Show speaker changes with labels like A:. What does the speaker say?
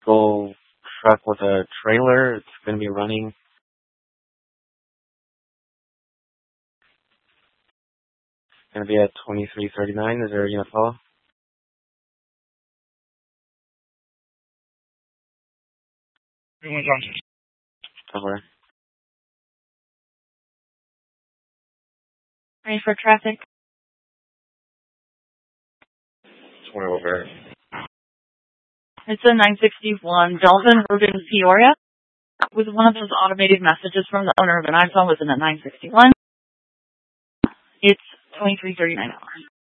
A: go truck with a trailer. It's going to be running. It's going to be at 2339. Is there a unit follow? Over.
B: Ready for traffic?
A: 20 over.
B: It's a 961 Delvin Urban Peoria with one of those automated messages from the owner of an iPhone within a 961. It's 2339 hours.